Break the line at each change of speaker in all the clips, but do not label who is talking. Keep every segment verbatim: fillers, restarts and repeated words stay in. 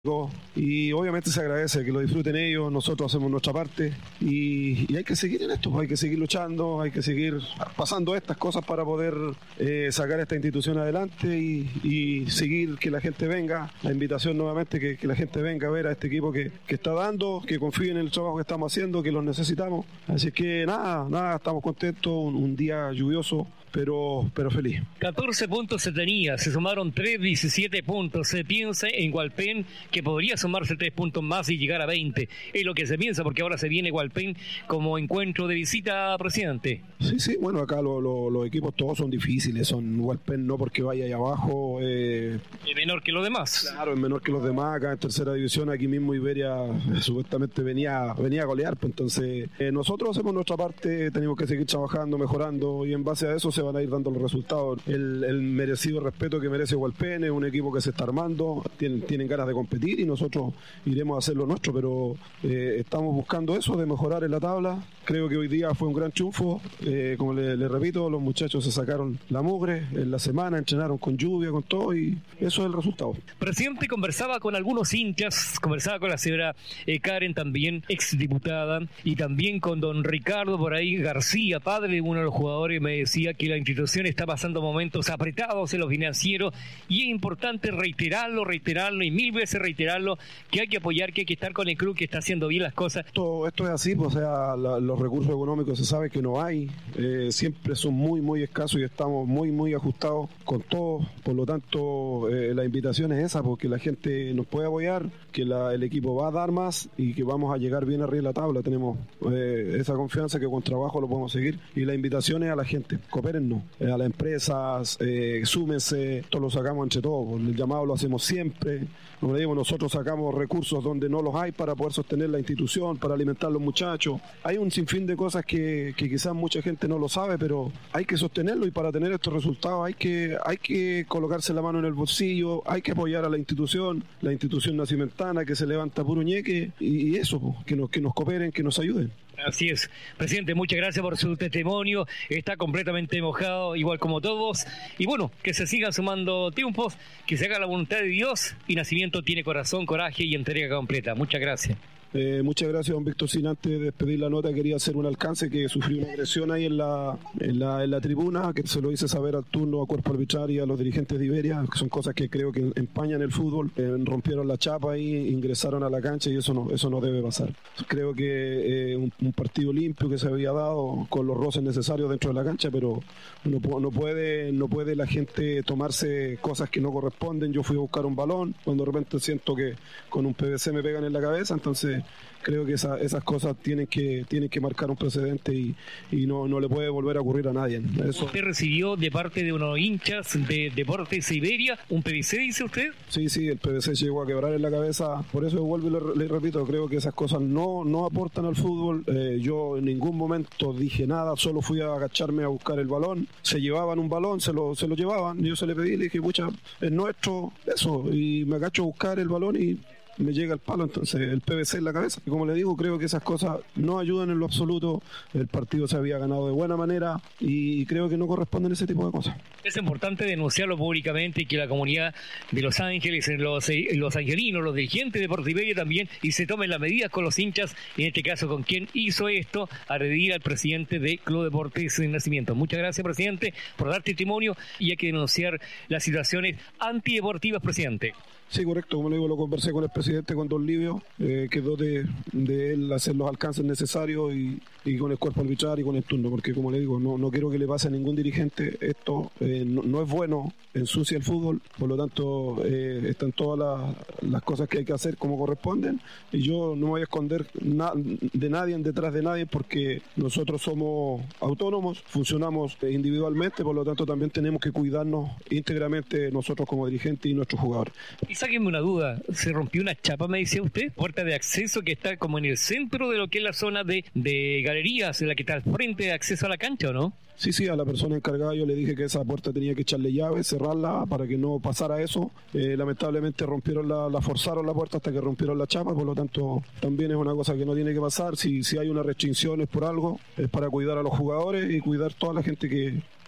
Y obviamente se agradece que lo disfruten ellos, nosotros hacemos nuestra parte y, y hay que seguir en esto, hay que seguir luchando, hay que seguir pasando estas cosas para poder eh, sacar esta institución adelante y, y seguir que la gente venga. La invitación nuevamente que, que la gente venga a ver a este equipo que, que está dando, que confíen en el trabajo que estamos haciendo, que los necesitamos. Así que nada, nada, estamos contentos, un, un día lluvioso. Pero, pero feliz.
catorce puntos se tenía, se sumaron tres, diecisiete puntos. Se piensa en Hualpén que podría sumarse tres puntos más y llegar a veinte. Es lo que se piensa porque ahora se viene Hualpén como encuentro de visita, presidente.
Sí, sí, bueno, acá lo, lo, los equipos todos son difíciles. Son Hualpén no porque vaya allá abajo. Eh,
es menor que los demás.
Claro, es menor que los demás. Acá en tercera división, aquí mismo Iberia eh, supuestamente venía, venía a golear. Pues entonces, eh, nosotros hacemos nuestra parte, tenemos que seguir trabajando, mejorando y en base a eso se van a ir dando los resultados. El, el merecido respeto que merece Hualpén, es un equipo que se está armando, tienen, tienen ganas de competir y nosotros iremos a hacer lo nuestro, pero eh, estamos buscando eso, de mejorar en la tabla. Creo que hoy día fue un gran triunfo, eh, como le, le repito, los muchachos se sacaron la mugre en la semana, entrenaron con lluvia, con todo y eso es el resultado.
Presidente, conversaba con algunos hinchas, conversaba con la señora eh, Karen también, exdiputada, y también con don Ricardo por ahí García, padre de uno de los jugadores, me decía que la institución está pasando momentos apretados en lo financiero y es importante reiterarlo, reiterarlo y mil veces reiterarlo, que hay que apoyar, que hay que estar con el club que está haciendo bien las cosas.
Esto, esto es así, pues, o sea, la, los recursos económicos se sabe que no hay, eh, siempre son muy, muy escasos y estamos muy, muy ajustados con todo, por lo tanto, eh, la invitación es esa, porque la gente nos puede apoyar, que la, el equipo va a dar más y que vamos a llegar bien arriba de la tabla, tenemos eh, esa confianza que con trabajo lo podemos seguir y la invitación es a la gente, coopérennos, eh, a las empresas, eh, súmense, esto lo sacamos entre todos, el llamado lo hacemos siempre, como le digo, nosotros sacamos recursos donde no los hay para poder sostener la institución, para alimentar a los muchachos, hay un sinfín de cosas que, que quizás mucha gente no lo sabe, pero hay que sostenerlo y para tener estos resultados hay que, hay que colocarse la mano en el bolsillo, hay que apoyar a la institución, la institución nacimentana que se levanta puro ñeque y, y eso, que nos, que nos cooperen, que nos ayuden.
Así es. Presidente, muchas gracias por su testimonio. Está completamente mojado, igual como todos. Y bueno, que se sigan sumando triunfos, que se haga la voluntad de Dios. Y Nacimiento tiene corazón, coraje y entrega completa. Muchas gracias.
Eh, muchas gracias, don Víctor. Sin antes de despedir la nota, quería hacer un alcance que sufrió una agresión ahí en la, en la, en la tribuna, que se lo hice saber al turno, a cuerpo arbitral y a los dirigentes de Iberia, que son cosas que creo que empañan el fútbol. Eh, rompieron la chapa y ingresaron a la cancha y eso no, eso no debe pasar. Creo que eh, un, un partido limpio que se había dado con los roces necesarios dentro de la cancha, pero no, no, puede, no puede la gente tomarse cosas que no corresponden. Yo fui a buscar un balón, cuando de repente siento que con un P V C me pegan en la cabeza, entonces creo que esa, esas cosas tienen que tienen que marcar un precedente y, y no, no le puede volver a ocurrir a nadie. Eso.
¿Usted recibió de parte de unos hinchas de Deportes Iberia un P V C, dice usted?
Sí, sí, el P V C llegó a quebrar en la cabeza, por eso vuelvo y le, le repito, creo que esas cosas no, no aportan al fútbol. Eh, yo en ningún momento dije nada, solo fui a agacharme a buscar el balón, se llevaban un balón, se lo, se lo llevaban, yo se le pedí, le dije, pucha, es nuestro, eso, y me agacho a buscar el balón y me llega el palo, entonces el P V C en la cabeza. Y como le digo, creo que esas cosas no ayudan en lo absoluto. El partido se había ganado de buena manera y creo que no corresponden ese tipo de cosas.
Es importante denunciarlo públicamente y que la comunidad de Los Ángeles, los, los angelinos, los dirigentes de Deportes Iberia también, y se tomen las medidas con los hinchas, en este caso con quien hizo esto, agredir al presidente de Club Deportes Nacimiento. Muchas gracias, presidente, por dar testimonio y hay que denunciar las situaciones antideportivas, presidente.
Sí, correcto, como le digo, lo conversé con el presidente, con don Livio, eh, quedó de, de él hacer los alcances necesarios y, y con el cuerpo arbitral y con el turno, porque como le digo, no, no quiero que le pase a ningún dirigente, esto eh, no, no es bueno, ensucia el fútbol, por lo tanto eh, están todas las, las cosas que hay que hacer como corresponden y yo no me voy a esconder na, de nadie, detrás de nadie, porque nosotros somos autónomos, funcionamos individualmente, por lo tanto también tenemos que cuidarnos íntegramente nosotros como dirigentes y nuestros jugadores.
Sáquenme una duda, se rompió una chapa, me decía usted, puerta de acceso que está como en el centro de lo que es la zona de, de galerías, en la que está al frente de acceso a la cancha, ¿o no?
Sí, sí, a la persona encargada yo le dije que esa puerta tenía que echarle llave, cerrarla para que no pasara eso. Eh, lamentablemente rompieron la, la forzaron la puerta hasta que rompieron la chapa, por lo tanto también es una cosa que no tiene que pasar. Si, si hay una restricción es por algo, es para cuidar a los jugadores y cuidar toda la gente que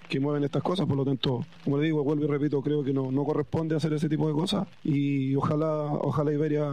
que mueven estas cosas, por lo tanto, como le digo, vuelvo y repito, creo que no, no corresponde hacer ese tipo de cosas y ojalá, ojalá Iberia